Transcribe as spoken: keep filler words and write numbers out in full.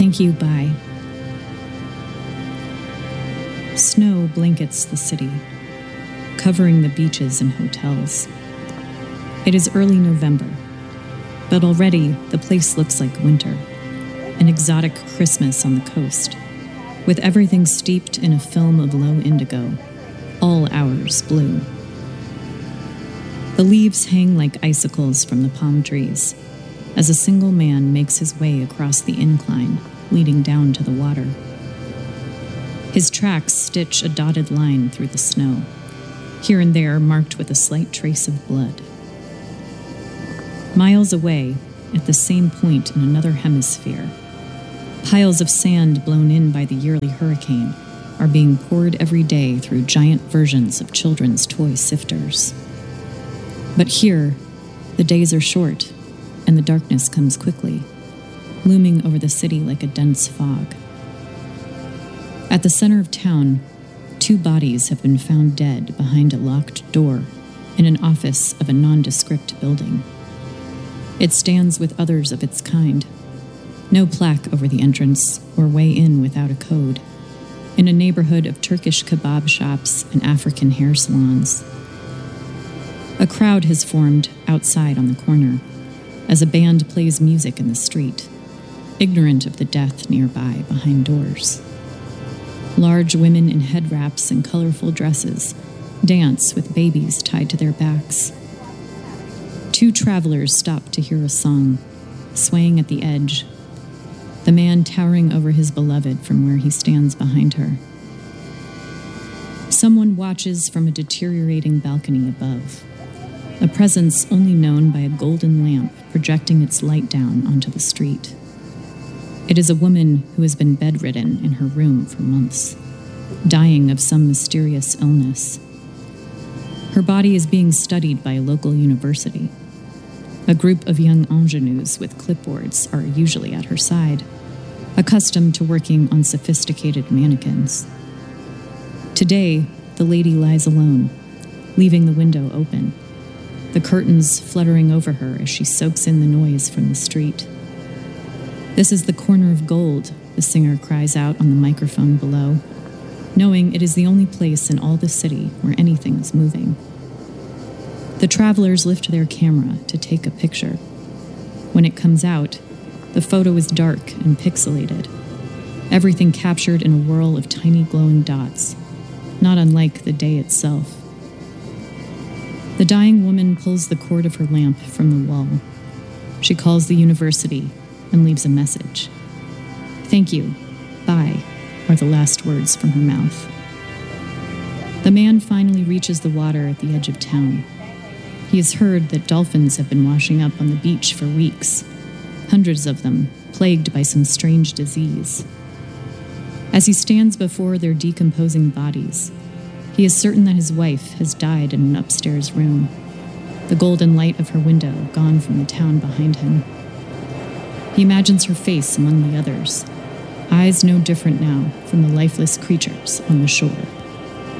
Thank you, bye. Snow blankets the city, covering the beaches and hotels. It is early November, but already the place looks like winter, an exotic Christmas on the coast, with everything steeped in a film of low indigo, all hours blue. The leaves hang like icicles from the palm trees as a single man makes his way across the incline leading down to the water. His tracks stitch a dotted line through the snow, here and there marked with a slight trace of blood. Miles away, at the same point in another hemisphere, piles of sand blown in by the yearly hurricane are being poured every day through giant versions of children's toy sifters. But here, the days are short, and the darkness comes quickly, looming over the city like a dense fog. At the center of town, two bodies have been found dead behind a locked door in an office of a nondescript building. It stands with others of its kind. No plaque over the entrance or way in without a code, in a neighborhood of Turkish kebab shops and African hair salons. A crowd has formed outside on the corner as a band plays music in the street, ignorant of the death nearby behind doors. Large women in head wraps and colorful dresses dance with babies tied to their backs. Two travelers stop to hear a song, swaying at the edge, the man towering over his beloved from where he stands behind her. Someone watches from a deteriorating balcony above, a presence only known by a golden lamp projecting its light down onto the street. It is a woman who has been bedridden in her room for months, dying of some mysterious illness. Her body is being studied by a local university. A group of young ingenues with clipboards are usually at her side, accustomed to working on sophisticated mannequins. Today, the lady lies alone, leaving the window open, the curtains fluttering over her as she soaks in the noise from the street. "This is the corner of gold," the singer cries out on the microphone below, knowing it is the only place in all the city where anything is moving. The travelers lift their camera to take a picture. When it comes out, the photo is dark and pixelated, everything captured in a whirl of tiny glowing dots, not unlike the day itself. The dying woman pulls the cord of her lamp from the wall. She calls the university and leaves a message. "Thank you, bye," are the last words from her mouth. The man finally reaches the water at the edge of town. He has heard that dolphins have been washing up on the beach for weeks, hundreds of them, plagued by some strange disease. As he stands before their decomposing bodies, he is certain that his wife has died in an upstairs room, the golden light of her window gone from the town behind him. He imagines her face among the others, eyes no different now from the lifeless creatures on the shore.